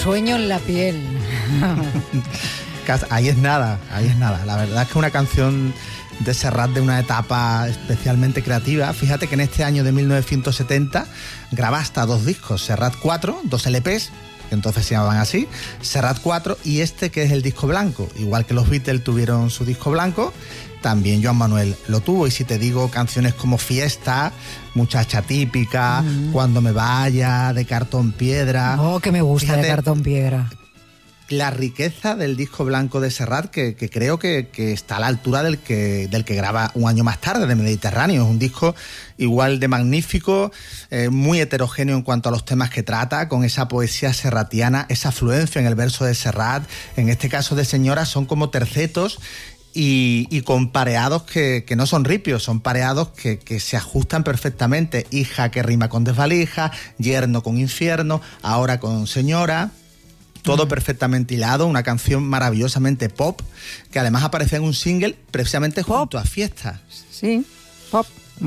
Sueño en la piel. Ahí es nada. La verdad es que una canción de Serrat de una etapa especialmente creativa. Fíjate que en este año de 1970 graba hasta 2 discos, Serrat 4, 2 LPs, que entonces se llamaban así, Serrat 4 y este que es el disco blanco. Igual que los Beatles tuvieron su disco blanco, también Joan Manuel lo tuvo. Y si te digo canciones como Fiesta, Muchacha Típica, Cuando me vaya, De Cartón Piedra... Oh, que me gusta. Fíjate, De Cartón Piedra. La riqueza del disco blanco de Serrat, que creo que está a la altura del que graba un año más tarde, de Mediterráneo. Es un disco igual de magnífico, muy heterogéneo en cuanto a los temas que trata, con esa poesía serratiana, esa afluencia en el verso de Serrat. En este caso de Señora son como tercetos y con pareados que no son ripios, son pareados que se ajustan perfectamente. Hija que rima con desvalija, yerno con infierno, ahora con señora... Todo perfectamente hilado, una canción maravillosamente pop, que además aparece en un single precisamente junto a Fiesta. Sí, pop.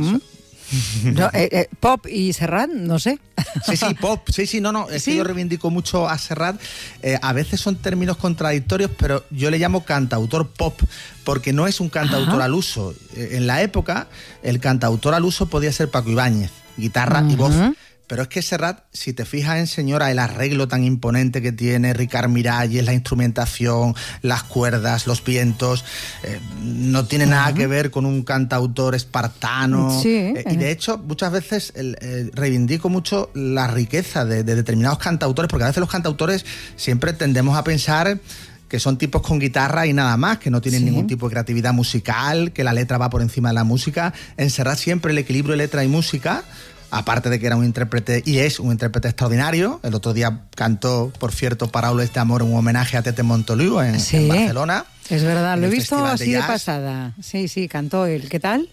No, pop y Serrat, no sé. Sí, pop. Sí, no. Es que yo reivindico mucho a Serrat. A veces son términos contradictorios, pero yo le llamo cantautor pop, porque no es un cantautor al uso. En la época, el cantautor al uso podía ser Paco Ibáñez, guitarra y voz. Pero es que Serrat, si te fijas en Señora, el arreglo tan imponente que tiene, Ricard Miralles, la instrumentación, las cuerdas, los vientos, no tiene nada que ver con un cantautor espartano. Sí. Y de hecho, muchas veces reivindico mucho la riqueza de determinados cantautores, porque a veces los cantautores siempre tendemos a pensar que son tipos con guitarra y nada más, que no tienen ningún tipo de creatividad musical, que la letra va por encima de la música. En Serrat siempre el equilibrio de letra y música, aparte de que era un intérprete y es un intérprete extraordinario. El otro día cantó, por cierto, Paraules de amor, un homenaje a Tete Montoliu en Barcelona. Es verdad, lo he visto así de pasada. Sí, cantó él. ¿Qué tal?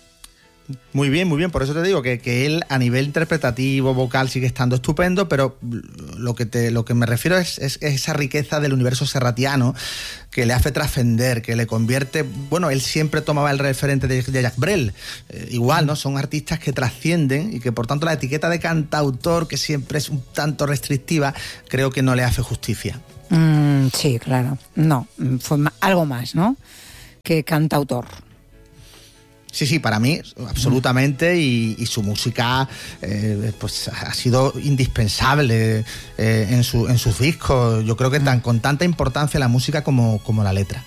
Muy bien, por eso te digo que él a nivel interpretativo, vocal sigue estando estupendo, pero lo que me refiero es esa riqueza del universo serratiano que le hace trascender, que le convierte... Bueno, él siempre tomaba el referente de Jacques Brel, igual, ¿no? Son artistas que trascienden y que por tanto la etiqueta de cantautor, que siempre es un tanto restrictiva, creo que no le hace justicia. Sí, claro. No, fue algo más, ¿no?, que cantautor. Sí, para mí, absolutamente, y su música pues ha sido indispensable en sus discos. Yo creo que con tanta importancia la música como la letra.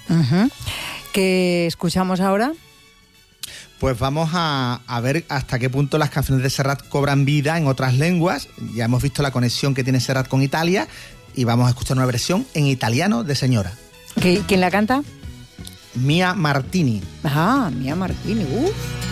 ¿Qué escuchamos ahora? Pues vamos a ver hasta qué punto las canciones de Serrat cobran vida en otras lenguas. Ya hemos visto la conexión que tiene Serrat con Italia y vamos a escuchar una versión en italiano de Señora. ¿Quién la canta? Mia Martini. Mia Martini,